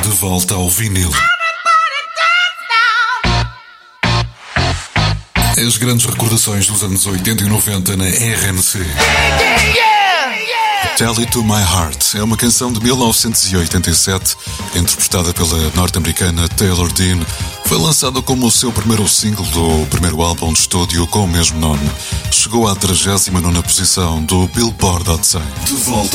De volta ao vinil. As grandes recordações dos anos 80 e 90 na RNC. Tell It To My Heart é uma canção de 1987, interpretada pela norte-americana Taylor Dean. Foi lançada como o seu primeiro single do primeiro álbum de estúdio com o mesmo nome. Chegou à 39ª posição do Billboard Hot 100. De volta